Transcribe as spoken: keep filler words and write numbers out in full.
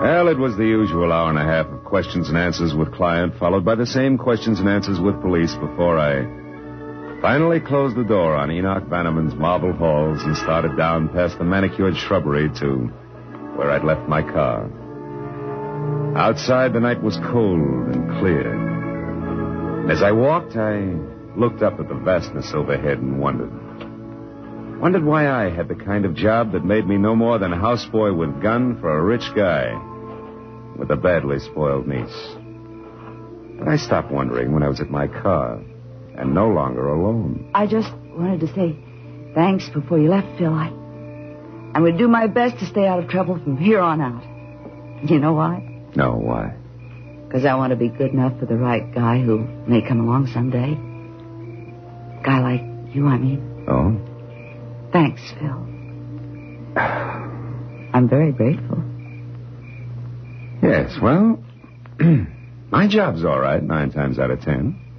Well, it was the usual hour and a half of questions and answers with client, followed by the same questions and answers with police before I finally closed the door on Enoch Bannerman's marble halls and started down past the manicured shrubbery to where I'd left my car. Outside, the night was cold and clear. As I walked, I looked up at the vastness overhead and wondered. Wondered why I had the kind of job that made me no more than a houseboy with gun for a rich guy with a badly spoiled niece. But I stopped wondering when I was at my car and no longer alone. I just wanted to say thanks before you left, Phil. I, I would do my best to stay out of trouble from here on out. You know why? No, why? Because I want to be good enough for the right guy who may come along someday. Guy like you, I mean. Oh? Thanks, Phil. I'm very grateful. Yes, well, my job's all right, nine times out of ten.